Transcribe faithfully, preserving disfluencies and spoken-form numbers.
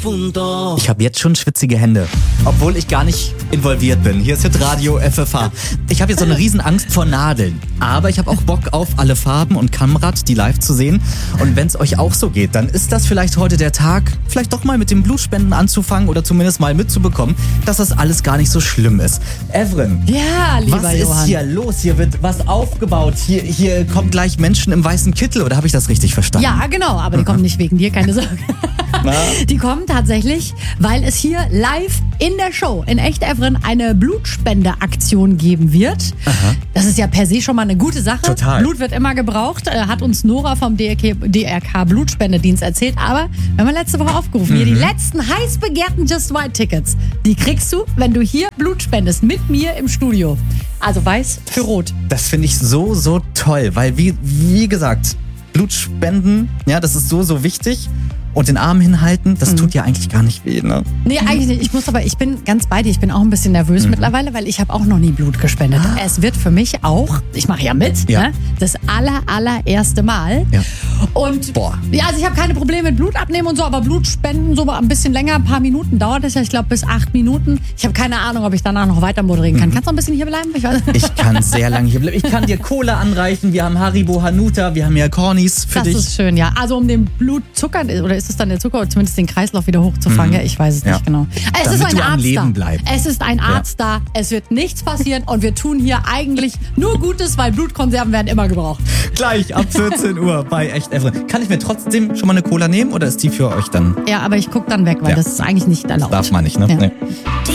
punto. Ich habe jetzt schon schwitzige Hände, obwohl ich gar nicht involviert bin. Hier ist Hitradio F F H. Ich habe jetzt so eine riesen Angst vor Nadeln. Aber ich habe auch Bock auf alle Farben und Kamrat, die live zu sehen. Und wenn es euch auch so geht, dann ist das vielleicht heute der Tag, vielleicht doch mal mit dem Blutspenden anzufangen oder zumindest mal mitzubekommen, dass das alles gar nicht so schlimm ist. Evren, Ja, lieber was Johann. ist hier los? Hier wird was aufgebaut. Hier, hier kommen gleich Menschen im weißen Kittel. Oder habe ich das richtig verstanden? Ja, genau, aber die kommen nicht wegen dir, keine Sorge. Die kommen tatsächlich, weil es hier live in der Show in Echt Evren eine Blutspendeaktion geben wird. Aha. Das ist ja per se schon mal eine gute Sache. Total. Blut wird immer gebraucht, äh, hat uns Nora vom D R K Blutspendedienst erzählt. Aber wir haben letzte Woche aufgerufen, Mhm. hier die letzten heiß begehrten Just White Tickets, die kriegst du, wenn du hier Blut spendest, mit mir im Studio. Also weiß für rot. Das finde ich so, so toll, weil wie, wie gesagt, Blutspenden, ja, das ist so, so wichtig. Und den Arm hinhalten, das tut ja eigentlich gar nicht weh, ne? Nee, eigentlich nicht. Ich muss aber, ich bin ganz bei dir. Ich bin auch ein bisschen nervös Mhm. mittlerweile, weil ich habe auch noch nie Blut gespendet. Es wird für mich auch, ich mache ja mit, Ja. Ne, das aller, allererste Mal. Ja. Und Boah. ja, also ich habe keine Probleme mit Blut abnehmen und so, aber Blut spenden so ein bisschen länger, ein paar Minuten dauert es ja, ich glaube bis acht Minuten. Ich habe keine Ahnung, ob ich danach noch weiter moderieren kann. Kannst du noch ein bisschen hier bleiben? Ich weiß. Ich kann sehr lange hier bleiben. Ich kann dir Cola anreichen. Wir haben Haribo Hanuta, wir haben ja Cornys für Das dich. ist schön, ja. Also um den Blutzucker, oder ist es dann der Zucker, oder zumindest den Kreislauf wieder hochzufangen? Ja, ich weiß es Ja. nicht genau. Es Damit ist ein du am Arzt Leben da. bleibst. Es ist ein Arzt da. Es wird nichts passieren und wir tun hier eigentlich nur Gutes, weil Blutkonserven werden immer gebraucht. Gleich ab vierzehn Uhr bei Echt Evren. Kann ich mir trotzdem schon mal eine Cola nehmen oder ist die für euch dann? Ja, aber ich gucke dann weg, weil Ja. das ist eigentlich nicht erlaubt. Darf man nicht, ne? Ja. Nee.